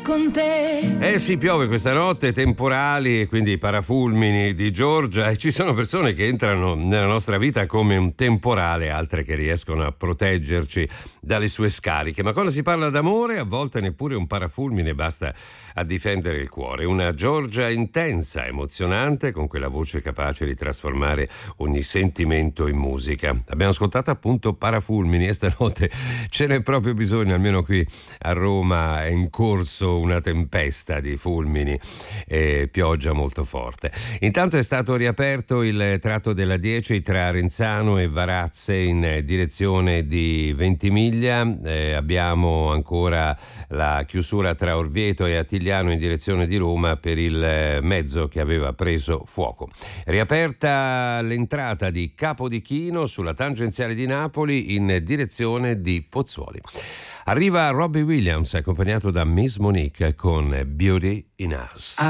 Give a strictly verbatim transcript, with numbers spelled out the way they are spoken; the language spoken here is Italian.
con te. Eh sì, piove questa notte, temporali, quindi parafulmini di Giorgia, e ci sono persone che entrano nella nostra vita come un temporale, altre che riescono a proteggerci dalle sue scariche. Ma quando si parla d'amore, a volte neppure un parafulmine basta a difendere il cuore. Una Giorgia intensa, emozionante, con quella voce capace di trasformare ogni sentimento in musica. Abbiamo ascoltato appunto Parafulmini e stanotte ce n'è proprio bisogno, almeno qui a Roma è in corso una tempesta di fulmini e pioggia molto forte. Intanto è stato riaperto il tratto della dieci tra Renzano e Varazze in direzione di Ventimiglia. Eh, abbiamo ancora la chiusura tra Orvieto e Attigliano in direzione di Roma per il mezzo che aveva preso fuoco. Riaperta l'entrata di Capodichino sulla tangenziale di Napoli in direzione di Pozzuoli. Arriva Robbie Williams accompagnato da Miss Monique con Beauty in Us.